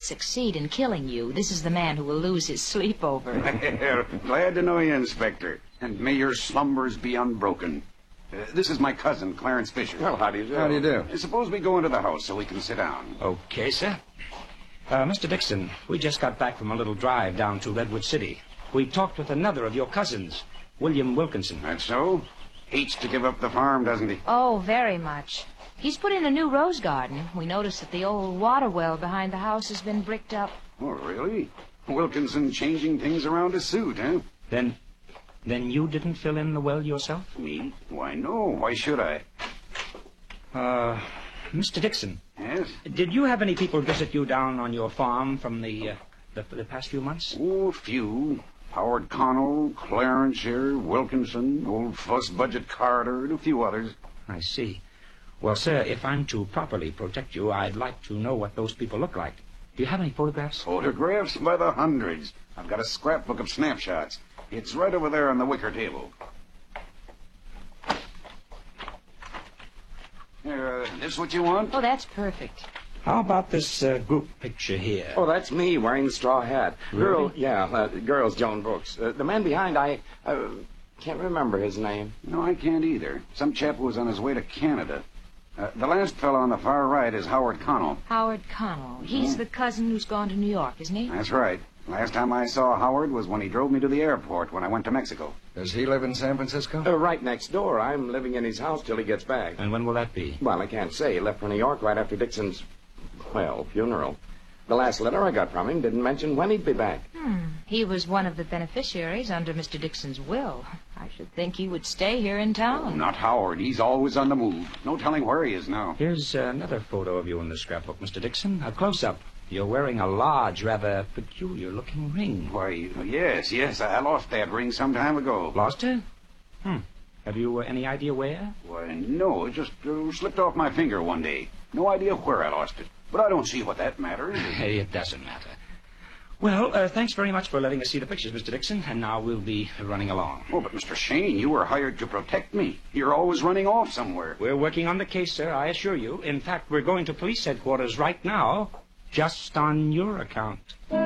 succeed in killing you, this is the man who will lose his sleep over it. Glad to know you, Inspector. And may your slumbers be unbroken. This is my cousin, Clarence Fisher. Well, how do you do? How do you do? Suppose we go into the house so we can sit down. Okay, sir. Mr. Dixon, we just got back from a little drive down to Redwood City. We talked with another of your cousins, William Wilkinson. That's so? Hates to give up the farm, doesn't he? Oh, very much. He's put in a new rose garden. We noticed that the old water well behind the house has been bricked up. Oh, really? Wilkinson changing things around to suit, huh? Then you didn't fill in the well yourself? Me? Why, no. Why should I? Mr. Dixon. Yes? Did you have any people visit you down on your farm from the past few months? Oh, a few. Howard Connell, Clarence here, Wilkinson, old Fuss Budget Carter, and a few others. I see. Well, sir, if I'm to properly protect you, I'd like to know what those people look like. Do you have any photographs? Photographs by the hundreds. I've got a scrapbook of snapshots. It's right over there on the wicker table. This what you want? Oh, that's perfect. How about this group picture here? Oh, that's me wearing the straw hat. Really? Girl's Joan Brooks. The man behind, I can't remember his name. No, I can't either. Some chap who was on his way to Canada. The last fellow on the far right is Howard Connell. Howard Connell. He's the cousin who's gone to New York, isn't he? That's right. Last time I saw Howard was when he drove me to the airport when I went to Mexico. Does he live in San Francisco? Right next door. I'm living in his house till he gets back. And when will that be? Well, I can't say. He left for New York right after Dixon's, funeral. The last letter I got from him didn't mention when he'd be back. He was one of the beneficiaries under Mr. Dixon's will. I should think he would stay here in town. Not Howard. He's always on the move. No telling where he is now. Here's another photo of you in the scrapbook, Mr. Dixon. A close-up. You're wearing a large, rather peculiar-looking ring. Why, yes. I lost that ring some time ago. Lost it? Have you any idea where? Why, no. It just slipped off my finger one day. No idea where I lost it. But I don't see what that matters. Hey, it doesn't matter. Well, thanks very much for letting us see the pictures, Mr. Dixon, and now we'll be running along. Oh, but Mr. Shane, you were hired to protect me. You're always running off somewhere. We're working on the case, sir, I assure you. In fact, we're going to police headquarters right now, just on your account.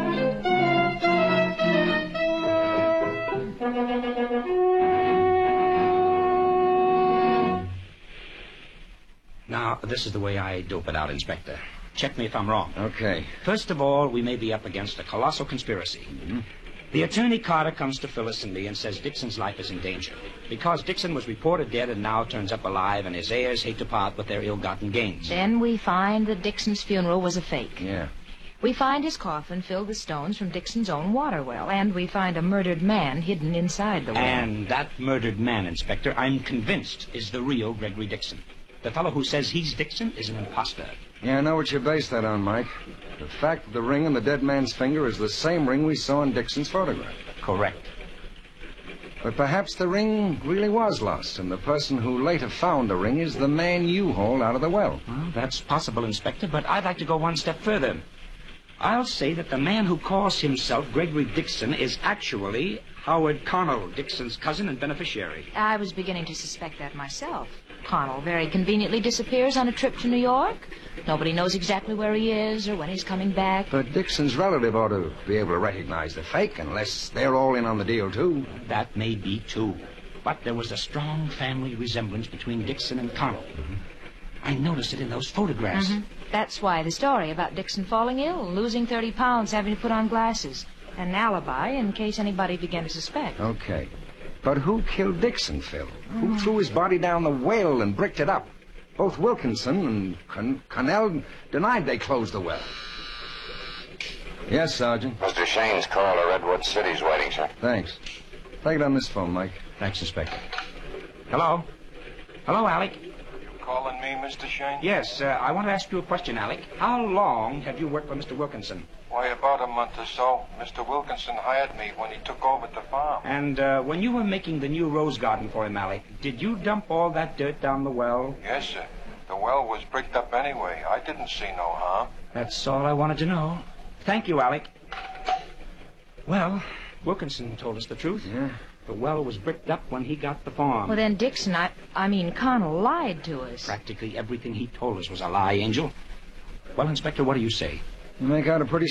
Now, this is the way I dope it out, Inspector. Check me if I'm wrong. Okay. First of all, we may be up against a colossal conspiracy. The attorney Carter comes to Phyllis and me and says Dixon's life is in danger. Because Dixon was reported dead and now turns up alive, and his heirs hate to part with their ill-gotten gains. Then we find that Dixon's funeral was a fake. Yeah. We find his coffin filled with stones from Dixon's own water well, and we find a murdered man hidden inside the well. And that murdered man, Inspector, I'm convinced is the real Gregory Dixon. The fellow who says he's Dixon is an imposter. Yeah, I know what you base that on, Mike. The fact that the ring on the dead man's finger is the same ring we saw in Dixon's photograph. Correct. But perhaps the ring really was lost, and the person who later found the ring is the man you hauled out of the well. Well, that's possible, Inspector, but I'd like to go one step further. I'll say that the man who calls himself Gregory Dixon is actually Howard Connell, Dixon's cousin and beneficiary. I was beginning to suspect that myself. Connell very conveniently disappears on a trip to New York. Nobody knows exactly where he is or when he's coming back. But Dixon's relative ought to be able to recognize the fake, unless they're all in on the deal, too. That may be, too. But there was a strong family resemblance between Dixon and Connell. I noticed it in those photographs. That's why the story about Dixon falling ill, losing 30 pounds, having to put on glasses. An alibi in case anybody began to suspect. Okay. But who killed Dixon, Phil? Who threw his body down the well and bricked it up? Both Wilkinson and Connell denied they closed the well. Yes, Sergeant. Mr. Shane's call to Redwood City's waiting, sir. Thanks. Take it on this phone, Mike. Thanks, Inspector. Hello? Hello, Alec? Calling me, Mr. Shane? Yes, I want to ask you a question, Alec. How long have you worked for Mr. Wilkinson? Why, about a month or so. Mr. Wilkinson hired me when he took over the farm. And when you were making the new rose garden for him, Alec, did you dump all that dirt down the well? Yes, sir. The well was bricked up anyway. I didn't see no harm. That's all I wanted to know. Thank you, Alec. Well, Wilkinson told us the truth. Yeah. The well was bricked up when he got the farm. Well, then Dixon, I mean Connell lied to us. Practically everything he told us was a lie, Angel. Well, Inspector, what do you say? You make out a pretty